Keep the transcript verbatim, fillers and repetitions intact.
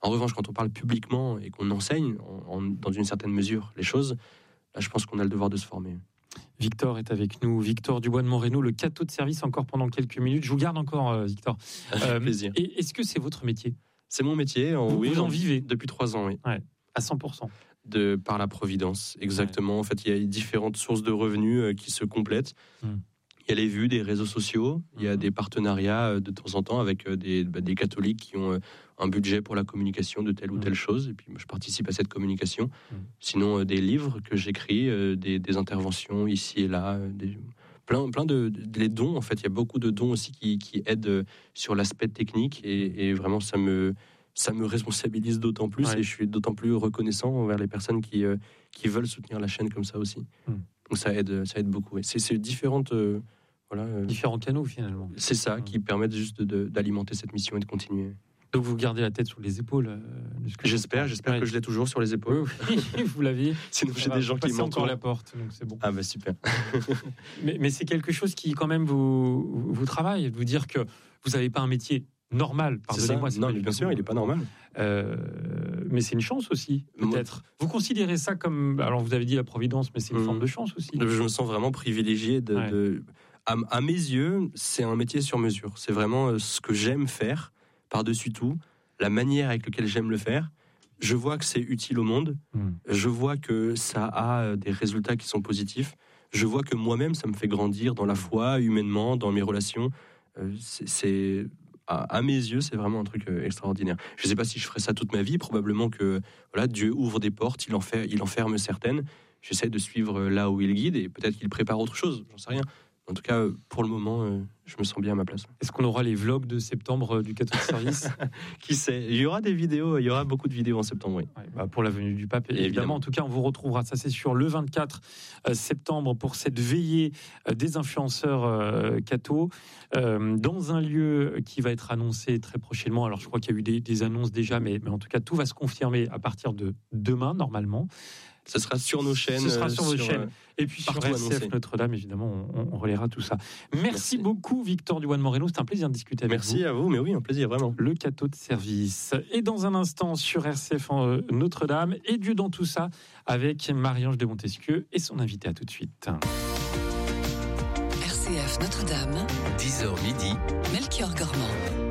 En revanche, quand on parle publiquement et qu'on enseigne, en, en, dans une certaine mesure, les choses, là, je pense qu'on a le devoir de se former. Victor est avec nous, Victor Dubois de Moreno, le cateau de service encore pendant quelques minutes. Je vous garde encore, euh, Victor. Avec euh, plaisir. Et est-ce que c'est votre métier ? C'est mon métier. En, vous, oui, vous en en, vivez depuis trois ans, oui. Ouais, à cent pour cent. De, par la Providence, exactement. Ouais. En fait, il y a différentes sources de revenus euh, qui se complètent. Hum. Il y a les vues des réseaux sociaux, il y a des partenariats de temps en temps avec des, bah, des catholiques qui ont un budget pour la communication de telle ou telle chose, et puis moi, je participe à cette communication. Mmh. Sinon, euh, des livres que j'écris, euh, des, des interventions ici et là, des, plein, plein de, de les dons. En fait, il y a beaucoup de dons aussi qui, qui aident sur l'aspect technique, et, et vraiment, ça me, ça me responsabilise d'autant plus, ouais. Et je suis d'autant plus reconnaissant envers les personnes qui, euh, qui veulent soutenir la chaîne comme ça aussi. Mmh. Donc ça aide, ça aide beaucoup. Et c'est, c'est différentes, euh, voilà, euh, différents canaux finalement. C'est ça mmh. qui permettent juste de, d'alimenter cette mission et de continuer. Donc vous gardez la tête sur les épaules. Euh, j'espère, j'espère ouais. que je l'ai toujours sur les épaules. Oui, vous l'aviez. Sinon j'ai des gens qui m'entourent. Encore la porte, donc c'est bon. Ah bah super. mais, mais c'est quelque chose qui quand même vous vous travaille, de vous dire que vous n'avez pas un métier normal. Pardonnez-moi. C'est ça. Non, mais bien sûr, il n'est pas normal. Euh, mais c'est une chance aussi, peut-être. Moi, vous considérez ça comme... Alors, vous avez dit la Providence, mais c'est une mmh. forme de chance aussi. Je me sens vraiment privilégié. De, ouais. de... À, à mes yeux, c'est un métier sur mesure. C'est vraiment ce que j'aime faire, par-dessus tout, la manière avec laquelle j'aime le faire. Je vois que c'est utile au monde. Mmh. Je vois que ça a des résultats qui sont positifs. Je vois que moi-même, ça me fait grandir dans la foi, humainement, dans mes relations. Euh, c'est... c'est... À mes yeux, c'est vraiment un truc extraordinaire. Je ne sais pas si je ferai ça toute ma vie. Probablement que voilà, Dieu ouvre des portes, il en, fait, il en ferme certaines. J'essaie de suivre là où il guide et peut-être qu'il prépare autre chose. J'en sais rien. En tout cas, pour le moment, euh, je me sens bien à ma place. Est-ce qu'on aura les vlogs de septembre euh, du cateau de service ? Qui sait ? Il y aura des vidéos, il y aura beaucoup de vidéos en septembre, oui. Ouais, bah pour la venue du pape, évidemment. évidemment. En tout cas, on vous retrouvera, ça c'est sûr, le vingt-quatre septembre pour cette veillée des influenceurs euh, cathos euh, dans un lieu qui va être annoncé très prochainement. Alors, je crois qu'il y a eu des, des annonces déjà, mais, mais en tout cas, tout va se confirmer à partir de demain, normalement. Ce sera sur nos chaînes. Ce sera sur vos sur, chaînes. Et puis sur R C F Notre-Dame, évidemment, on, on relaiera tout ça. Merci, Merci. beaucoup, Victor Dubois de Moreno. C'était un plaisir de discuter avec Merci vous. Merci à vous, mais oui, un plaisir, vraiment. Le cateau de service. Et dans un instant, sur R C F Notre-Dame, et Dieu dans tout ça, avec Marie-Ange de Montesquieu et son invité. À tout de suite. R C F Notre-Dame, dix heures midi, Melchior Gormand.